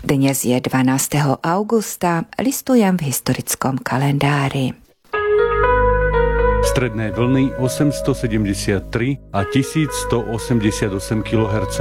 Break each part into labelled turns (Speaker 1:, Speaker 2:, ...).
Speaker 1: Dnes je 12. augusta, listujem v historickom kalendári.
Speaker 2: Stredné vlny 873 a 1188 kHz.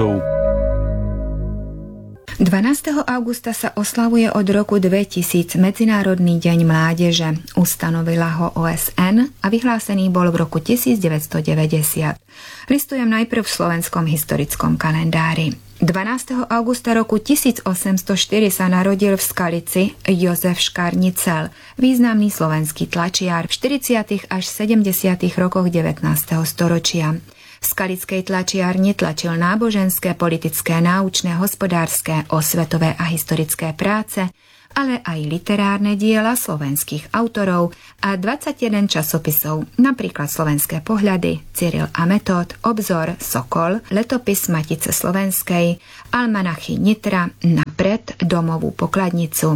Speaker 3: 12. augusta sa oslavuje od roku 2000 Medzinárodný deň mládeže. Ustanovila ho OSN a vyhlásený bol v roku 1990. Listujem najprv v slovenskom historickom kalendári. 12. augusta roku 1804 sa narodil v Skalici Jozef Škarnicel, významný slovenský tlačiar v 40. až 70. rokoch 19. storočia. V skalickej tlačiarni tlačil náboženské, politické, náučné, hospodárske, osvetové a historické práce, ale aj literárne diela slovenských autorov a 21 časopisov, napríklad Slovenské pohľady, Cyril a Metód, Obzor, Sokol, Letopis Matice Slovenskej, Almanachy Nitra, Napred, Domovú pokladnicu.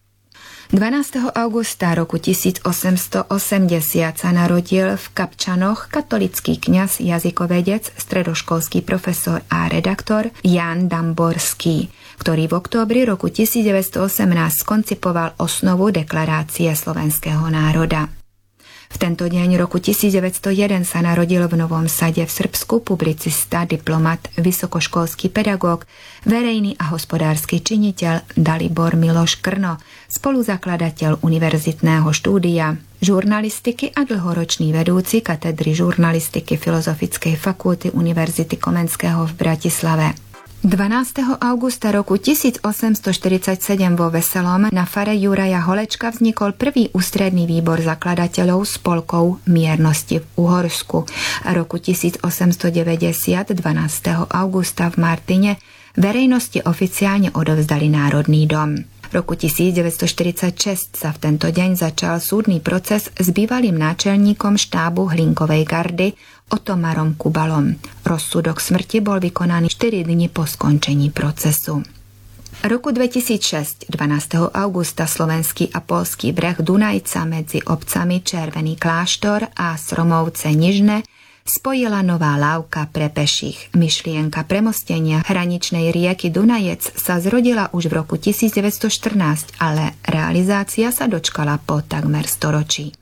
Speaker 3: 12. augusta roku 1880 sa narodil v Kapčanoch katolický kňaz, jazykovedec, stredoškolský profesor a redaktor Ján Damborský, ktorý v októbri roku 1918 koncipoval osnovu deklarácie slovenského národa. V tento deň roku 1901 sa narodil v Novom Sade v Srbsku publicista, diplomat, vysokoškolský pedagóg, verejný a hospodársky činiteľ Dalibor Miloš Krno, spoluzakladateľ univerzitného štúdia žurnalistiky a dlhoročný vedúci katedry žurnalistiky Filozofickej fakulty Univerzity Komenského v Bratislave. 12. augusta roku 1847 vo Veselom na fare Juraja Holečka vznikol prvý ústredný výbor zakladateľov spolkov miernosti v Uhorsku. Roku 1890, 12. augusta v Martine, verejnosti oficiálne odovzdali Národný dom. V roku 1946 sa v tento deň začal súdny proces s bývalým náčelníkom štábu Hlinkovej gardy Otomarom Kubalom. Rozsudok smrti bol vykonaný 4 dni po skončení procesu. Roku 2006, 12. augusta, slovenský a poľský breh Dunajca medzi obcami Červený kláštor a Sromovce Nižne spojila nová lávka pre peších. Myšlienka premostenia hraničnej rieky Dunajec sa zrodila už v roku 1914, ale realizácia sa dočkala po takmer storočí.